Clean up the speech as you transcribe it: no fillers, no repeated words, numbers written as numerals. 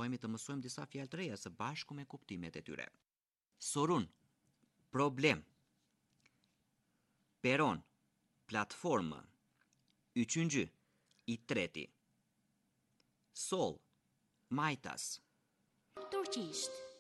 përvojmë të mësojmë disa fjalë të reja së bashku me kuptimet e tyre. Sorun, problem. Peron, platformë. Üçüncü, i treti. Sol, majtas. Turqisht.